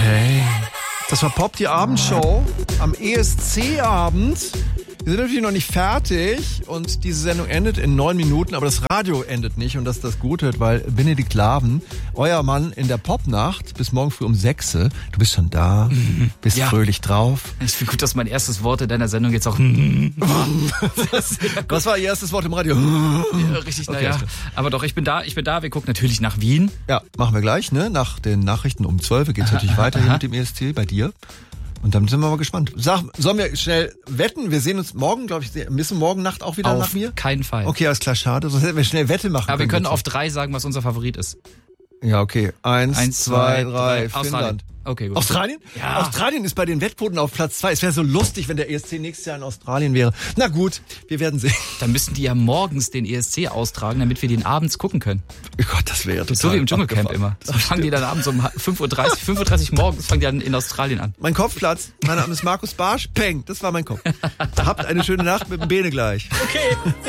Okay. Das war Pop, die Abendshow am ESC-Abend. Wir sind natürlich noch nicht fertig und diese Sendung endet in 9 Minuten, aber das Radio endet nicht und das ist das Gute, weil Benedikt Laven, euer Mann in der Popnacht, bis morgen früh um 6, du bist schon da, bist fröhlich drauf. Ich finde gut, dass mein erstes Wort in deiner Sendung jetzt auch Was war Ihr erstes Wort im Radio? Ja, richtig, Okay, naja. Aber doch, ich bin da. Wir gucken natürlich nach Wien. Ja, machen wir gleich, ne? Nach den Nachrichten um 12 geht's natürlich weiter hier mit dem ESC bei dir. Und dann sind wir mal gespannt. Sollen wir schnell wetten? Wir sehen uns morgen, glaube ich, müssen morgen Nacht auch wieder nach mir? Auf keinen Fall. Okay, alles klar, schade. Sonst hätten wir schnell Wette machen Aber wir können dazu. auf 3 sagen, was unser Favorit ist. Ja, okay. 1, 2, 3, Australien. Finnland. Okay, gut. Australien? Ja. Australien ist bei den Wettquoten auf Platz 2. Es wäre so lustig, wenn der ESC nächstes Jahr in Australien wäre. Na gut, wir werden sehen. Dann müssten die ja morgens den ESC austragen, damit wir den abends gucken können. Oh Gott, das wäre ja total So wie im Dschungelcamp abgefahren. immer. So fangen die dann abends um 5:30 Uhr morgens fangen die dann in Australien an. Mein Kopfplatz. Mein Name ist Markus Barsch. Peng, das war mein Kopf. Habt eine schöne Nacht mit dem Bene gleich. Okay.